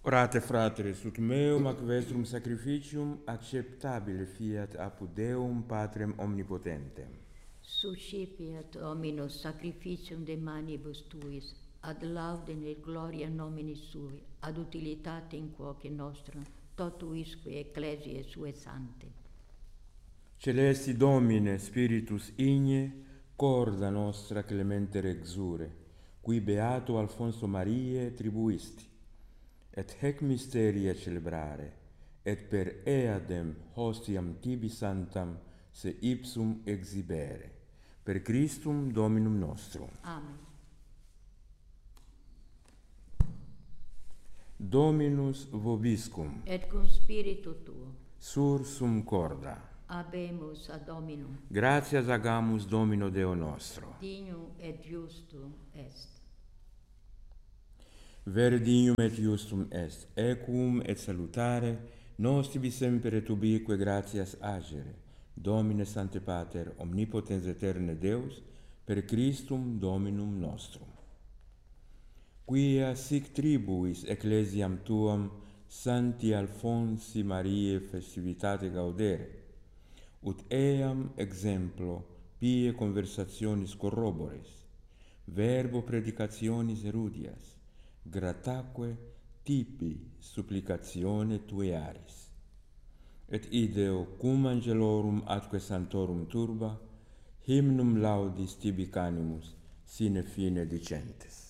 Orate fratres, ut meum ac vestrum sacrificium acceptabile fiat apud Deum Patrem omnipotentem. Suscipiat Dominus sacrificium de manibus tuis, ad laudem et gloria nomini sui, ad utilitatem quoque nostrum, totuisque ecclesiae sue sante. Celesti Domine, Spiritus igne, corda nostra clemente rexure, qui beato Alfonso Mariae tribuisti, et hec mysteria celebrare, et per eadem hostiam tibi santam se ipsum exhibere. Per Christum Dominum nostrum. Amen. Dominus vobiscum, Et cum spiritu tuo, sursum corda. habemus ad Dominum, Gratias agamus Domino Deo nostro. dignum et justum est. Vere dignum et justum est, equum et salutare, nos tibi semper et ubique gratias agere, Domine Sancte Pater, omnipotens eterne Deus, per Christum Dominum nostrum. Quia sic tribuis ecclesiam tuam Sancti Alfonsi Mariae festivitate gaudere, ut eam exemplo pie conversationis corrobores, verbo predicationis erudias, grataque tipi supplicatione tuearis. Et ideo cum angelorum atque santorum turba, hymnum laudis tibi canimus sine fine dicentes.